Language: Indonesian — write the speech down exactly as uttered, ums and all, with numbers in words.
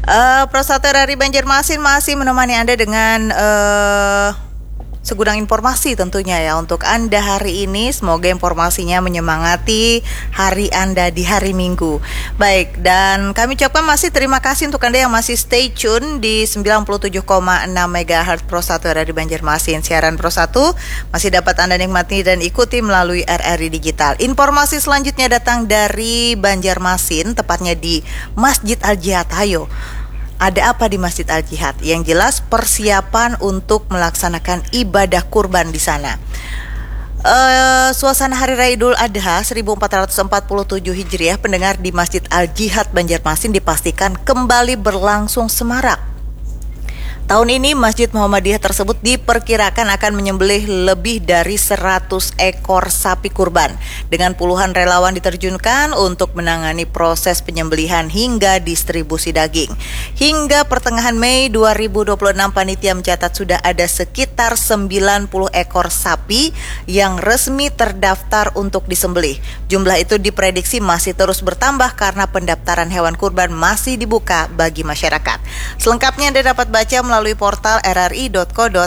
Uh, Prostate R R I Banjarmasin masih menemani Anda dengan uh, segudang informasi tentunya ya untuk Anda hari ini. Semoga informasinya menyemangati hari Anda di hari Minggu. Baik, dan kami ucapkan masih terima kasih untuk Anda yang masih stay tune di sembilan puluh tujuh koma enam megahertz Pro satu R R I Banjarmasin. Siaran Pro satu masih dapat Anda nikmati dan ikuti melalui R R I Digital. Informasi selanjutnya datang dari Banjarmasin, tepatnya di Masjid Al-Jihad. Ayo, ada apa di Masjid Al-Jihad? Yang jelas persiapan untuk melaksanakan ibadah kurban di sana. Uh, suasana Hari Raya Idul Adha seribu empat ratus empat puluh tujuh Hijriah pendengar di Masjid Al-Jihad Banjarmasin dipastikan kembali berlangsung semarak. Tahun ini Masjid Muhammadiyah tersebut diperkirakan akan menyembelih lebih dari seratus ekor sapi kurban dengan puluhan relawan diterjunkan untuk menangani proses penyembelihan hingga distribusi daging. Hingga pertengahan Mei dua ribu dua puluh enam panitia mencatat sudah ada sekitar sembilan puluh ekor sapi yang resmi terdaftar untuk disembelih. Jumlah itu diprediksi masih terus bertambah karena pendaftaran hewan kurban masih dibuka bagi masyarakat. Selengkapnya Anda dapat baca melalui portal r r i dot co dot